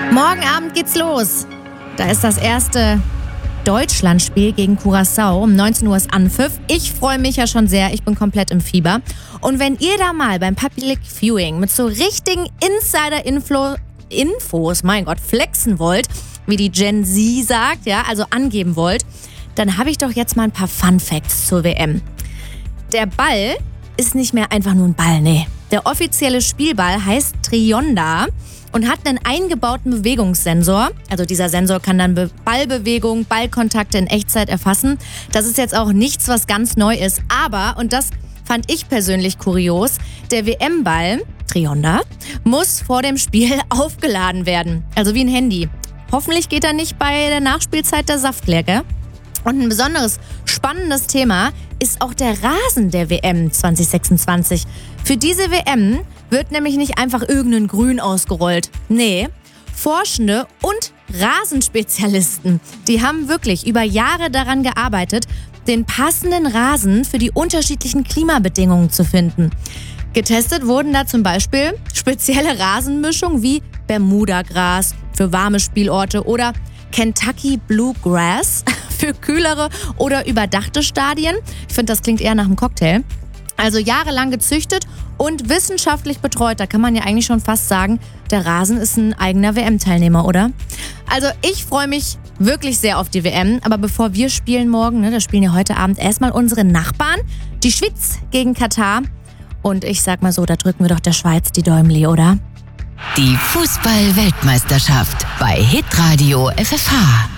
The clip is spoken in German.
Morgen Abend geht's los. Da ist das erste Deutschlandspiel gegen Curaçao. Um 19 Uhr ist Anpfiff. Ich freue mich ja schon sehr. Ich bin komplett im Fieber. Und wenn ihr da mal beim Public Viewing mit so richtigen Insider-Infos, mein Gott, flexen wollt, wie die Gen Z sagt, ja, also angeben wollt, dann habe ich doch jetzt mal ein paar Fun Facts zur WM. Der Ball ist nicht mehr einfach nur ein Ball, nee. Der offizielle Spielball heißt Trionda und hat einen eingebauten Bewegungssensor. Also dieser Sensor kann dann Ballbewegung, Ballkontakte in Echtzeit erfassen. Das ist jetzt auch nichts, was ganz neu ist. Aber, und das fand ich persönlich kurios, der WM-Ball, Trionda, muss vor dem Spiel aufgeladen werden. Also wie ein Handy. Hoffentlich geht er nicht bei der Nachspielzeit der Saft leer, gell? Und ein besonderes spannendes Thema ist auch der Rasen der WM 2026. Für diese WM wird nämlich nicht einfach irgendein Grün ausgerollt. Nee, Forschende und Rasenspezialisten, die haben wirklich über Jahre daran gearbeitet, den passenden Rasen für die unterschiedlichen Klimabedingungen zu finden. Getestet wurden da zum Beispiel spezielle Rasenmischungen wie Bermuda-Gras für warme Spielorte oder Kentucky Bluegrass für kühlere oder überdachte Stadien. Ich finde, das klingt eher nach einem Cocktail. Also jahrelang gezüchtet und wissenschaftlich betreut. Da kann man ja eigentlich schon fast sagen, der Rasen ist ein eigener WM-Teilnehmer, oder? Also ich freue mich wirklich sehr auf die WM. Aber bevor wir spielen morgen, da spielen ja heute Abend erstmal unsere Nachbarn, die Schweiz gegen Katar. Und ich sag mal so, da drücken wir doch der Schweiz die Däumli, oder? Die Fußball-Weltmeisterschaft bei Hitradio FFH.